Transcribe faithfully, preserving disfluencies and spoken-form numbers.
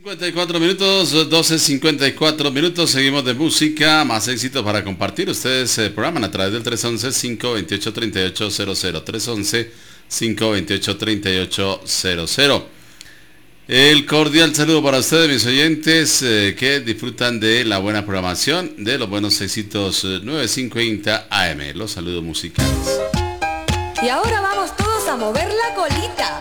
cincuenta y cuatro minutos, doce cincuenta y cuatro minutos, seguimos de música, más éxitos para compartir. Ustedes se programan a través del tres once, cinco veintiocho, treinta y ocho cero cero, tres once, cinco veintiocho, treinta y ocho cero cero. El cordial saludo para ustedes, mis oyentes, eh, que disfrutan de la buena programación, de los buenos éxitos eh, nueve cincuenta A M, los saludos musicales. Y ahora vamos todos a mover la colita.